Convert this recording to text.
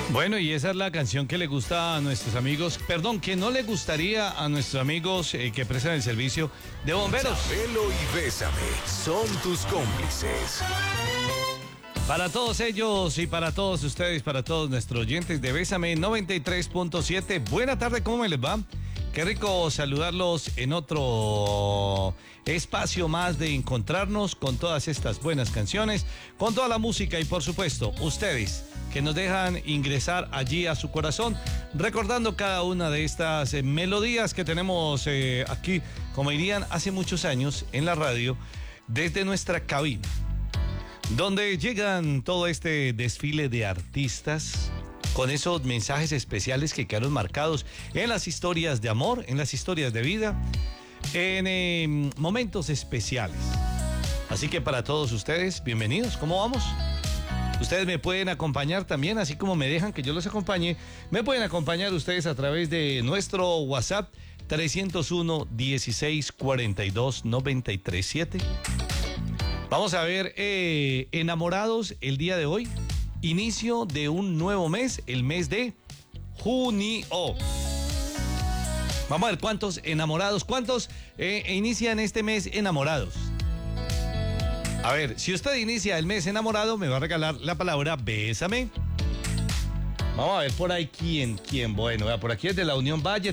Bueno, y esa es la canción que le gusta a nuestros amigos, perdón, que no le gustaría a nuestros amigos que prestan el servicio de bomberos. Chabelo y Bésame son tus cómplices. Para todos ellos y para todos ustedes, para todos nuestros oyentes de Bésame 93.7, buena tarde, ¿cómo me les va? Qué rico saludarlos en otro espacio más de encontrarnos con todas estas buenas canciones, con toda la música y por supuesto ustedes que nos dejan ingresar allí a su corazón, recordando cada una de estas melodías que tenemos aquí, como dirían hace muchos años en la radio, desde nuestra cabina, donde llegan todo este desfile de artistas con esos mensajes especiales que quedaron marcados en las historias de amor, en las historias de vida, en momentos especiales. Así que para todos ustedes, bienvenidos, ¿cómo vamos? Ustedes me pueden acompañar también, así como me dejan que yo los acompañe, me pueden acompañar ustedes a través de nuestro WhatsApp 301-1642-937. Vamos a ver, enamorados el día de hoy, inicio de un nuevo mes, el mes de junio. Vamos a ver cuántos enamorados, cuántos inician este mes enamorados. A ver, si usted inicia el mes enamorado, me va a regalar la palabra Bésame. Vamos a ver por ahí quién. Bueno, vea, por aquí es de la Unión Valle,